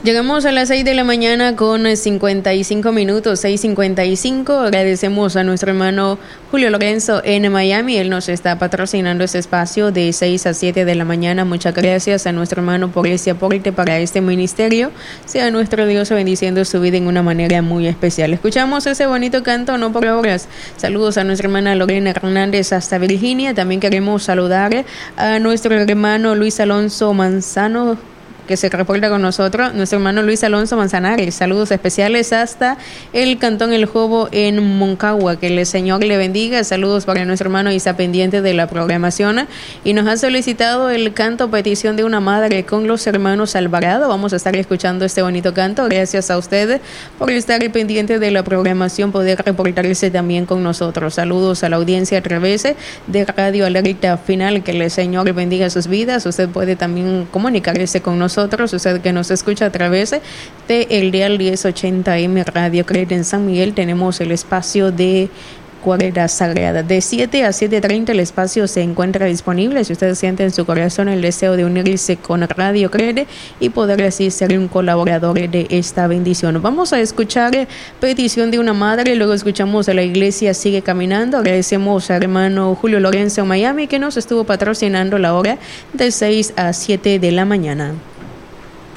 Llegamos a las 6 de la mañana con 55 minutos, 6:55. Agradecemos a nuestro hermano Julio Lorenzo en Miami. Él nos está patrocinando este espacio de 6 a 7 de la mañana. Muchas gracias a nuestro hermano por este aporte para este ministerio. Sea nuestro Dios bendiciendo su vida en una manera muy especial. Escuchamos ese bonito canto, no por obras. Saludos a nuestra hermana Lorena Hernández hasta Virginia. También queremos saludar a nuestro hermano Luis Alonso Manzano, que se reporta con nosotros, nuestro hermano Luis Alonso Manzanares. Saludos especiales hasta el Cantón El Jobo en Moncagua. Que el Señor le bendiga. Saludos para nuestro hermano y está pendiente de la programación. Y nos ha solicitado el canto Petición de una Madre con los hermanos Alvarado. Vamos a estar escuchando este bonito canto. Gracias a ustedes por estar pendiente de la programación, poder reportarse también con nosotros. Saludos a la audiencia a través de Radio Alerta Final. Que el Señor bendiga sus vidas. Usted puede también comunicarse con nosotros, usted que nos escucha a través de el dial 1080M Radio Creer en San Miguel. Tenemos el espacio de Cuaresma Sagrada. De 7 a 7:30 el espacio se encuentra disponible. Si usted siente en su corazón el deseo de unirse con Radio Creer y poder así ser un colaborador de esta bendición. Vamos a escuchar Petición de una Madre, luego escuchamos a La Iglesia Sigue Caminando. Agradecemos a hermano Julio Lorenzo Miami, que nos estuvo patrocinando la hora de 6 a 7 de la mañana.